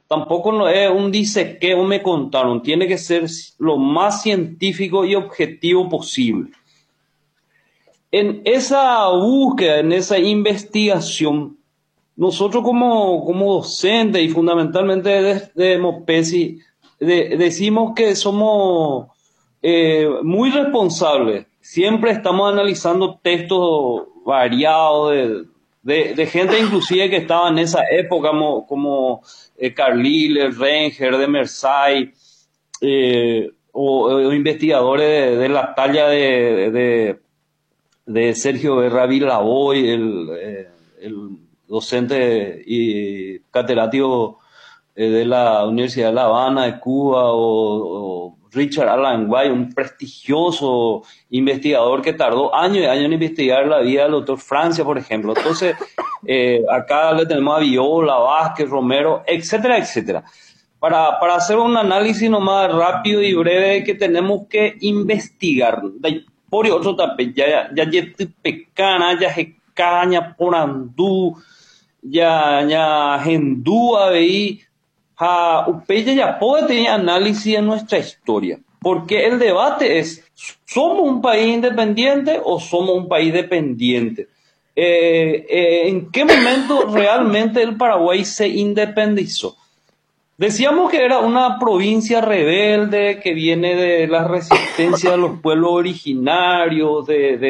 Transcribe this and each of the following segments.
tampoco no es un dice que o me contaron, tiene que ser lo más científico y objetivo posible. En esa búsqueda, en esa investigación, nosotros como docentes y fundamentalmente de Mopesi, decimos que somos muy responsables. Siempre estamos analizando textos variados de gente inclusive que estaba en esa época, como Carlyle, Renger, de Mersay, o investigadores la talla de Sergio Berra Lavoy, el docente y catedrático de la Universidad de La Habana, de Cuba, o Richard Alan White, un prestigioso investigador que tardó años y años en investigar la vida del doctor Francia, por ejemplo. Entonces, acá le tenemos a Viola, Vázquez, Romero, etcétera, etcétera. Para hacer un análisis nomás rápido y breve que tenemos que investigar. Por otro tapete, ya pecana, ya caña por andú, ya gendúa veí, upeya ya puede tener análisis en nuestra historia. Porque el debate es, ¿somos un país independiente o somos un país dependiente? ¿En qué momento realmente el Paraguay se independizó? Decíamos que era una provincia rebelde que viene de la resistencia de los pueblos originarios,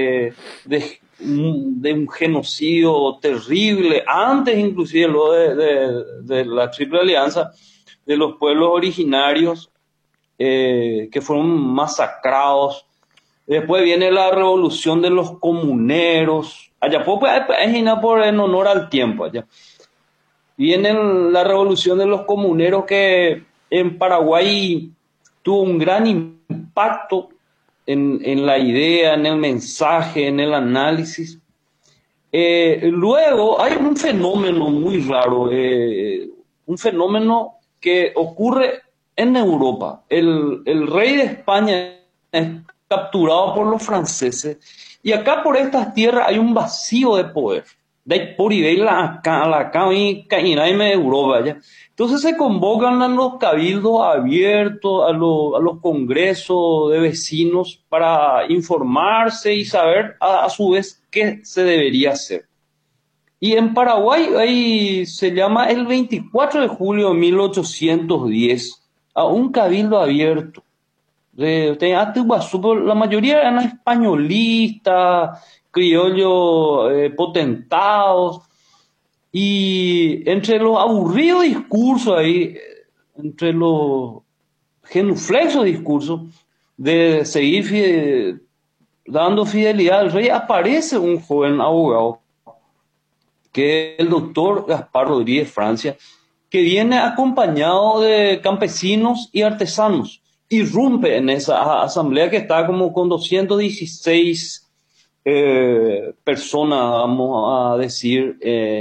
de un genocidio terrible, antes inclusive lo de la Triple Alianza, de los pueblos originarios que fueron masacrados. Después viene la revolución de los comuneros, allá pues, por en honor al tiempo allá. Viene la revolución de los comuneros que en Paraguay tuvo un gran impacto en la idea, en el mensaje, en el análisis. Luego hay un fenómeno muy raro, un fenómeno que ocurre en Europa. El rey de España es capturado por los franceses y acá por estas tierras hay un vacío de poder. Europa, ¿ya? Entonces se convocan a los cabildos abiertos, a los congresos de vecinos para informarse y saber a su vez qué se debería hacer. Y en Paraguay ahí se llama el 24 de julio de 1810 a un cabildo abierto. La mayoría eran españolistas, criollos potentados, y entre los aburridos discursos ahí, entre los genuflexos discursos de seguir dando fidelidad al rey, aparece un joven abogado, que es el doctor Gaspar Rodríguez Francia, que viene acompañado de campesinos y artesanos. Irrumpe en esa asamblea que está como con 216 personas, vamos a decir,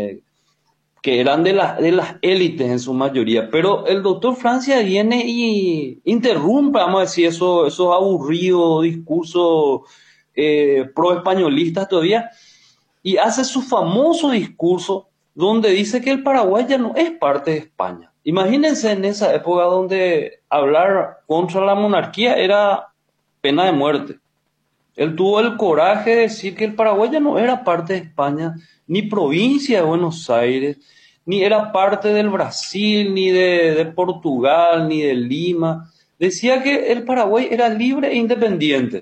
que eran de las élites en su mayoría. Pero el doctor Francia viene y interrumpe, vamos a decir, esos aburridos discursos pro-españolistas todavía, y hace su famoso discurso donde dice que el Paraguay ya no es parte de España. Imagínense en esa época donde hablar contra la monarquía era pena de muerte. Él tuvo el coraje de decir que el Paraguay ya no era parte de España, ni provincia de Buenos Aires, ni era parte del Brasil, ni de Portugal, ni de Lima. Decía que el Paraguay era libre e independiente.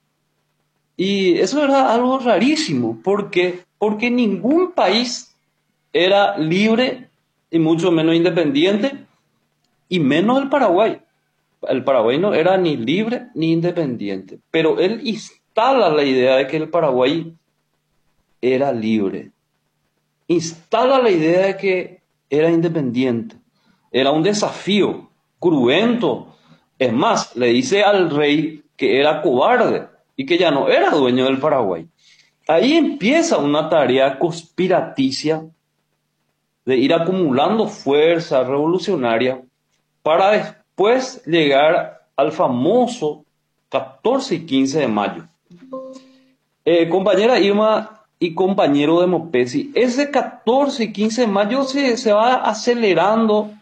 Y eso era algo rarísimo. ¿Por qué? Porque ningún país era libre y mucho menos independiente, y menos el Paraguay. El Paraguay no era ni libre ni independiente, pero él instala la idea de que el Paraguay era libre. Instala la idea de que era independiente. Era un desafío cruento. Es más, le dice al rey que era cobarde y que ya no era dueño del Paraguay. Ahí empieza una tarea conspiraticia de ir acumulando fuerza revolucionaria para después llegar al famoso 14 y 15 de mayo. Compañera Irma y compañero de Mopesi, ese 14 y 15 de mayo se va acelerando